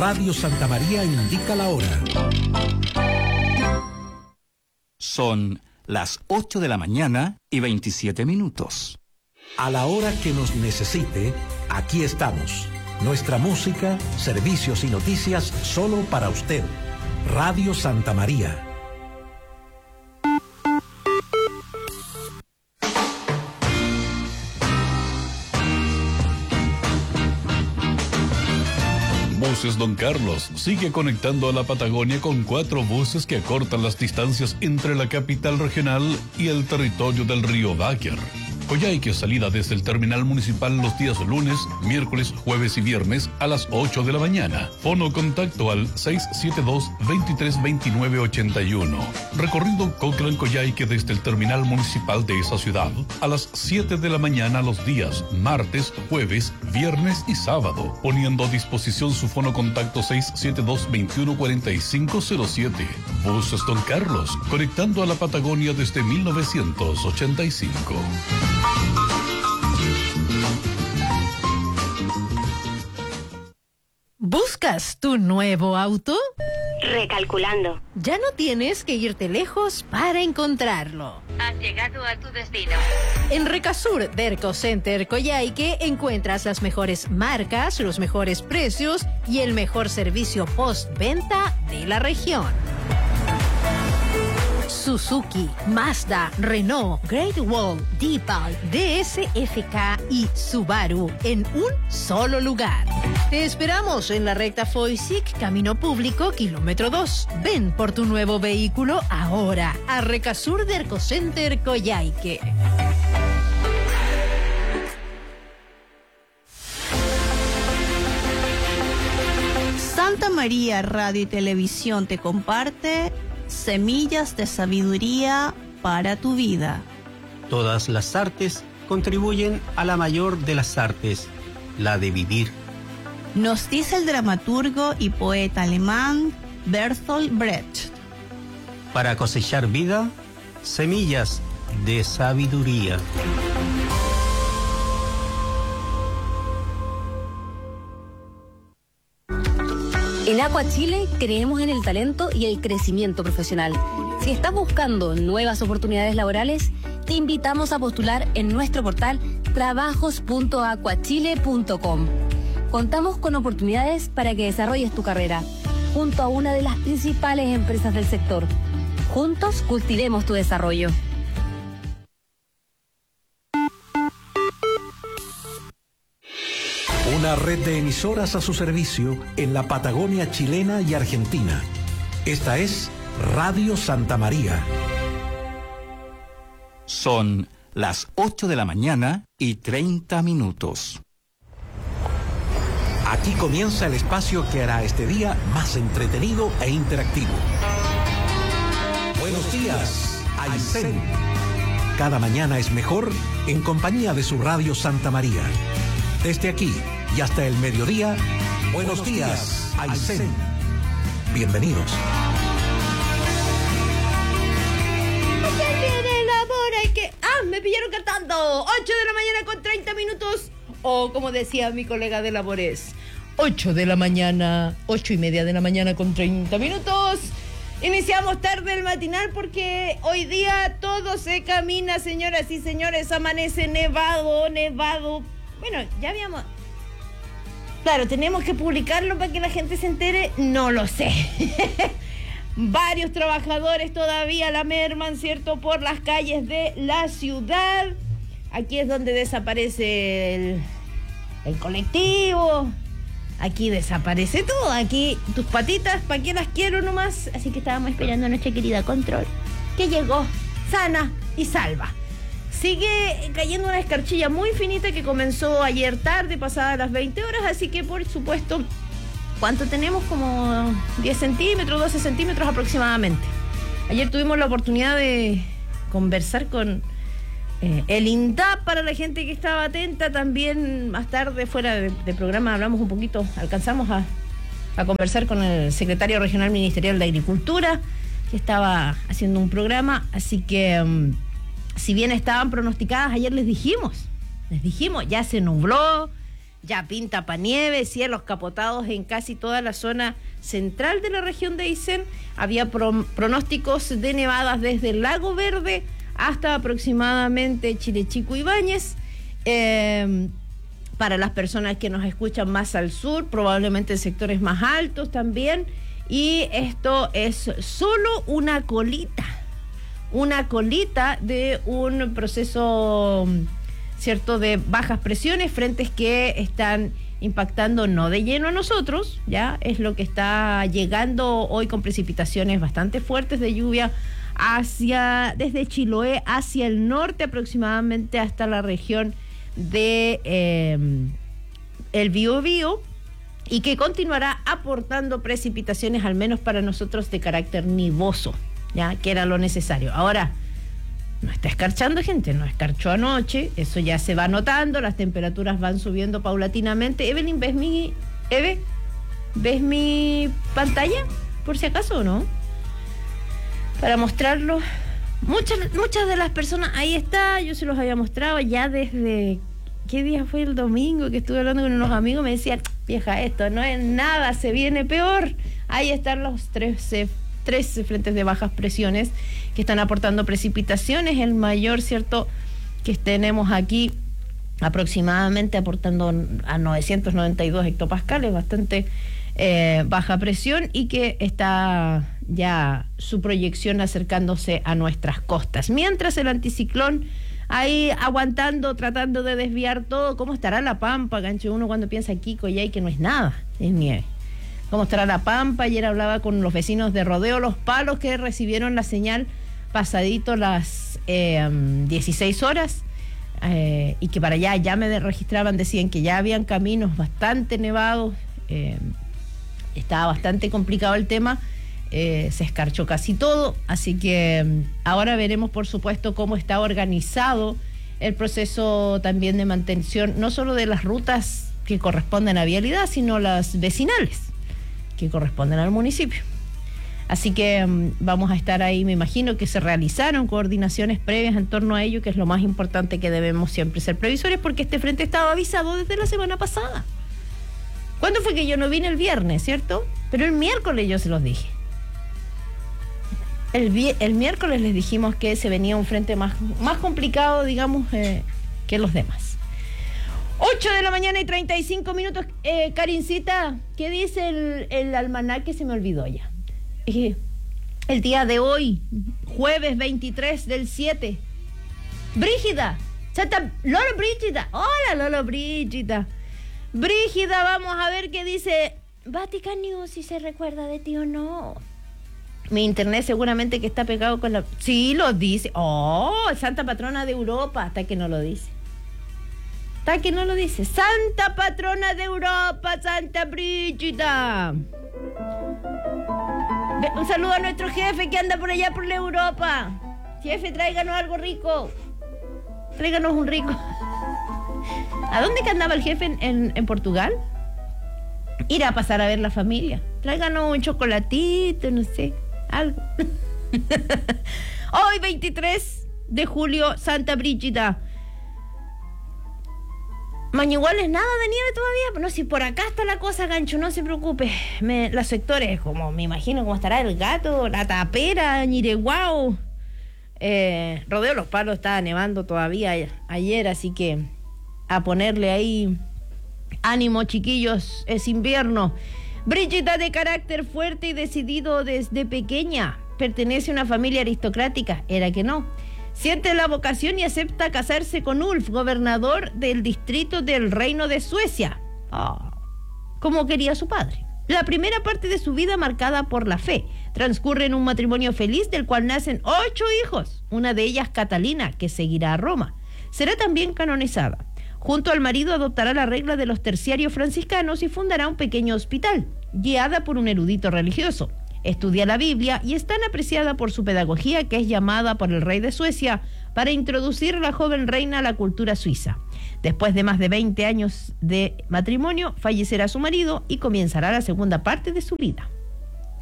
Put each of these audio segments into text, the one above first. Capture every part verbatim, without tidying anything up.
Radio Santa María indica la hora. Son las ocho de la mañana y veintisiete minutos. A la hora que nos necesite, aquí estamos. Nuestra música, servicios y noticias solo para usted. Radio Santa María. Buses Don Carlos sigue conectando a la Patagonia con cuatro buses que acortan las distancias entre la capital regional y el territorio del río Báquer. Coyhaique, salida desde el terminal municipal los días lunes, miércoles, jueves y viernes a las ocho de la mañana. Fono contacto al seis siete dos, veintitrés veintinueve ochenta y uno. Recorrido Cochrane-Coyhaique desde el terminal municipal de esa ciudad a las siete de la mañana los días martes, jueves, viernes y sábado. Poniendo a disposición su fono contacto seis siete dos, veintiuno cuarenta y cinco cero siete. Buses Don Carlos, conectando a la Patagonia desde mil novecientos ochenta y cinco. ¿Buscas tu nuevo auto? Recalculando. Ya no tienes que irte lejos para encontrarlo. Has llegado a tu destino. En Recasur Derco Center Coyhaique encuentras las mejores marcas, los mejores precios y el mejor servicio postventa de la región. Suzuki, Mazda, Renault, Great Wall, Deepal, D S F K y Subaru en un solo lugar. Te esperamos en la recta Foysic, Camino Público, kilómetro dos. Ven por tu nuevo vehículo ahora a Recasur Derco Center Coyhaique. Santa María Radio y Televisión te comparte Semillas de Sabiduría para tu Vida. Todas las artes contribuyen a la mayor de las artes, la de vivir. Nos dice el dramaturgo y poeta alemán Bertolt Brecht. Para cosechar vida, semillas de sabiduría. En Aqua Chile creemos en el talento y el crecimiento profesional. Si estás buscando nuevas oportunidades laborales, te invitamos a postular en nuestro portal trabajos punto aquachile punto com. Contamos con oportunidades para que desarrolles tu carrera junto a una de las principales empresas del sector. Juntos cultivemos tu desarrollo. Una red de emisoras a su servicio en la Patagonia chilena y argentina. Esta es Radio Santa María. Son las ocho de la mañana y treinta minutos. Aquí comienza el espacio que hará este día más entretenido e interactivo. Buenos días, Aysén. Cada mañana es mejor en compañía de su Radio Santa María. Desde aquí y hasta el mediodía, buenos días, Aysén. Bienvenidos. Que, ah, me pillaron cantando. ocho de la mañana con treinta minutos. O como decía mi colega de labores, ocho de la mañana, ocho y media de la mañana con treinta minutos. Iniciamos tarde el matinal porque hoy día todo se camina, señoras y señores. Amanece nevado, nevado. Bueno, ya habíamos... Claro, tenemos que publicarlo para que la gente se entere. No lo sé. Varios trabajadores todavía la merman, ¿cierto?, por las calles de la ciudad. Aquí es donde desaparece el, el colectivo. Aquí desaparece todo. Aquí tus patitas, ¿para qué las quiero nomás? Así que estábamos esperando a nuestra querida Control, que llegó sana y salva. Sigue cayendo una escarchilla muy finita que comenzó ayer tarde, pasadas las veinte horas, así que por supuesto... ¿Cuánto tenemos? Como diez centímetros, doce centímetros aproximadamente. Ayer tuvimos la oportunidad de conversar con eh, el INDAP para la gente que estaba atenta. También más tarde, fuera de, de programa, hablamos un poquito, alcanzamos a, a conversar con el secretario regional ministerial de Agricultura, que estaba haciendo un programa. Así que, um, si bien estaban pronosticadas, ayer les dijimos, les dijimos, ya se nubló. ya pinta pa' nieve, cielos capotados en casi toda la zona central de la región de Aysén. Había pro- pronósticos de nevadas desde el Lago Verde hasta aproximadamente Chilechico y Ibáñez. Eh, para las personas que nos escuchan más al sur, probablemente en sectores más altos también. Y esto es solo una colita, una colita de un proceso, cierto, de bajas presiones, frentes que están impactando no de lleno a nosotros, ya es lo que está llegando hoy con precipitaciones bastante fuertes de lluvia hacia, desde Chiloé hacia el norte aproximadamente hasta la región de eh, el Biobío, y que continuará aportando precipitaciones al menos para nosotros de carácter nivoso, ya que era lo necesario. Ahora, no está escarchando, gente, no escarchó anoche, eso ya se va notando, las temperaturas van subiendo paulatinamente. Evelyn, ¿ves mi, Eve, ¿ves mi pantalla? Por si acaso, ¿o no? Para mostrarlo. Muchas, muchas de las personas, ahí está, yo se los había mostrado ya desde, ¿qué día fue? El domingo, que estuve hablando con unos amigos, me decían, vieja, esto no es nada, se viene peor. Ahí están los tres, eh, tres frentes de bajas presiones que están aportando precipitaciones. El mayor, cierto, que tenemos aquí aproximadamente aportando a novecientos noventa y dos hectopascales, bastante eh, baja presión, y que está ya su proyección acercándose a nuestras costas. Mientras el anticiclón ahí aguantando, tratando de desviar todo. ¿Cómo estará la Pampa, gancho? Uno cuando piensa aquí, Coyhai, que no es nada, es nieve. ¿Cómo estará la Pampa? Ayer hablaba con los vecinos de Rodeo Los Palos, que recibieron la señal pasadito las eh, dieciséis horas, eh, y que para allá ya me registraban, decían que ya habían caminos bastante nevados, eh, estaba bastante complicado el tema. Eh, se escarchó casi todo, así que um, ahora veremos, por supuesto, cómo está organizado el proceso también de mantención, no solo de las rutas que corresponden a vialidad, sino las vecinales que corresponden al municipio. Así que um, vamos a estar ahí. Me imagino que se realizaron coordinaciones previas en torno a ello, que es lo más importante, que debemos siempre ser previsores, porque este frente estaba avisado desde la semana pasada. ¿Cuándo fue que yo no vine? El viernes, ¿cierto? Pero el miércoles yo se los dije. El, vi- el miércoles les dijimos que se venía un frente más, más complicado, digamos, eh, que los demás. ocho de la mañana y treinta y cinco minutos. Eh, Karincita, ¿qué dice el, el almanaque? Se me olvidó ya. Eh, el día de hoy, jueves veintitrés del siete. Brígida, Santa Lolo Brígida. Hola, Lolo Brígida. Brígida, vamos a ver qué dice Vatican News, si se recuerda de ti o no. Mi internet seguramente que está pegado con la... Sí, lo dice. Oh, Santa Patrona de Europa, hasta que no lo dice. Hasta que no lo dice. Santa Patrona de Europa, Santa Brígida. Un saludo a nuestro jefe que anda por allá por la Europa. Jefe, tráiganos algo rico. Tráiganos un rico. ¿A dónde que andaba el jefe? ¿En, en, en Portugal? Ir a pasar a ver la familia. Tráiganos un chocolatito, no sé, algo. Hoy, veintitrés de julio, Santa Brígida. Mañiguales, nada de nieve todavía. No, si por acá está la cosa, gancho, no se preocupe. Me, los sectores, como me imagino cómo estará el Gato, la Tapera, Ñireguao. Eh, Rodeo Los Palos estaba nevando todavía ayer, así que a ponerle ahí ánimo, chiquillos, es invierno. Brígida, de carácter fuerte y decidido desde pequeña, pertenece a una familia aristocrática, era que no. Siente la vocación y acepta casarse con Ulf, gobernador del distrito del Reino de Suecia, oh, como quería su padre. La primera parte de su vida, marcada por la fe, transcurre en un matrimonio feliz del cual nacen ocho hijos, una de ellas Catalina, que seguirá a Roma. Será también canonizada. Junto al marido adoptará la regla de los terciarios franciscanos y fundará un pequeño hospital, guiada por un erudito religioso. Estudia la Biblia y es tan apreciada por su pedagogía que es llamada por el rey de Suecia para introducir a la joven reina a la cultura suiza. Después de más de veinte años de matrimonio, fallecerá su marido y comenzará la segunda parte de su vida.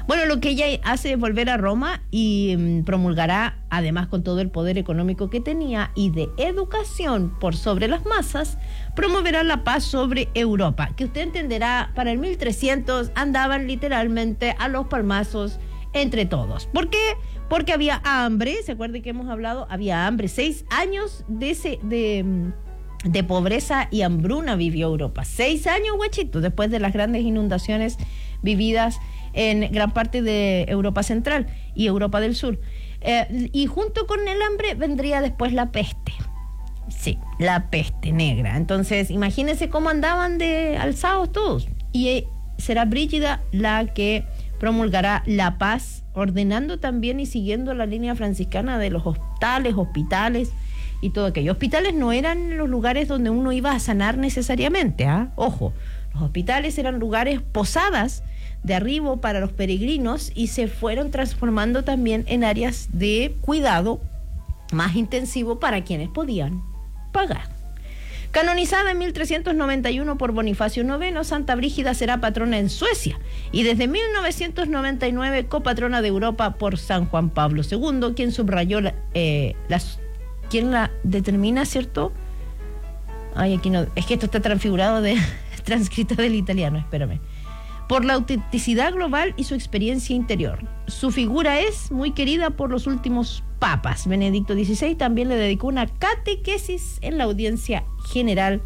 Bueno, lo que ella hace es volver a Roma y um, promulgará, además con todo el poder económico que tenía y de educación por sobre las masas, promoverá la paz sobre Europa, que usted entenderá, para el mil trescientos andaban literalmente a los palmazos entre todos. ¿Por qué? Porque había hambre, ¿se acuerda que hemos hablado? Había hambre, seis años de, ese, de, de pobreza y hambruna vivió Europa. Seis años, guachito, después de las grandes inundaciones vividas en gran parte de Europa Central y Europa del Sur. Eh, y junto con el hambre vendría después la peste. Sí, la peste negra. Entonces, imagínense cómo andaban de alzados todos. Y eh, será Brígida la que promulgará la paz, ordenando también y siguiendo la línea franciscana de los hostales, hospitales y todo aquello. Hospitales no eran los lugares donde uno iba a sanar necesariamente, ¿ah? Ojo, los hospitales eran lugares, posadas de arribo para los peregrinos, y se fueron transformando también en áreas de cuidado más intensivo para quienes podían pagar. Canonizada en mil trescientos noventa y uno por Bonifacio noveno, Santa Brígida será patrona en Suecia y desde mil novecientos noventa y nueve copatrona de Europa por San Juan Pablo segundo, quien subrayó la, eh, las, quien la determina, ¿cierto? Ay, aquí no, es que esto está transfigurado de transcrito del italiano, espérame. Por la autenticidad global y su experiencia interior. Su figura es muy querida por los últimos papas. Benedicto dieciséis también le dedicó una catequesis en la audiencia general,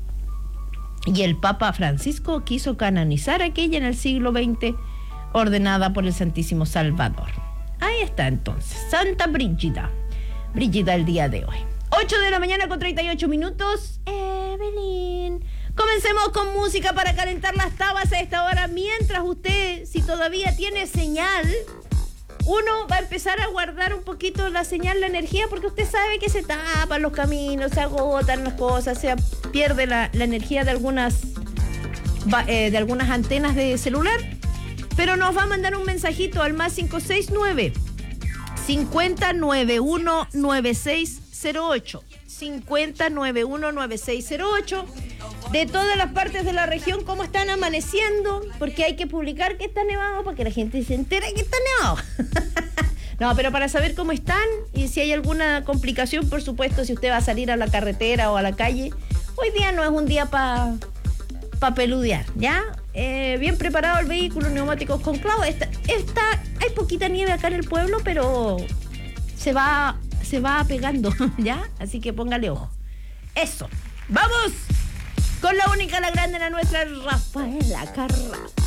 y el Papa Francisco quiso canonizar aquella en el siglo veinte, ordenada por el Santísimo Salvador. Ahí está entonces, Santa Brígida. Brígida el día de hoy. ocho de la mañana con treinta y ocho minutos. Evelyn. Comencemos con música para calentar las tabas a esta hora, mientras usted, si todavía tiene señal, uno va a empezar a guardar un poquito la señal, la energía, porque usted sabe que se tapan los caminos, se agotan las cosas, se pierde la, la energía de algunas, eh, de algunas antenas de celular, pero nos va a mandar un mensajito al más cinco seis nueve, cinco cero nueve uno nueve seis cero ocho, cinco cero nueve uno nueve seis cero ocho, de todas las partes de la región, cómo están amaneciendo, porque hay que publicar que está nevado para que la gente se entere que está nevado. No, pero para saber cómo están y si hay alguna complicación, por supuesto, si usted va a salir a la carretera o a la calle, hoy día no es un día para pa peludear, ¿ya? Eh, bien preparado el vehículo, neumáticos con clavos. Está, está, hay poquita nieve acá en el pueblo, pero se va, se va pegando, ¿ya? Así que póngale ojo. Eso. ¡Vamos! Con la única, la grande, la nuestra, Rafaela Carrà.